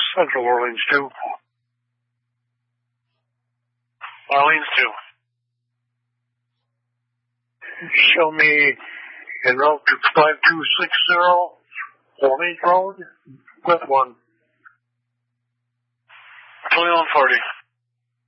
Central Orleans 2. Orleans 2. Show me en route to 5260 Orleans Road, with 1. 2140.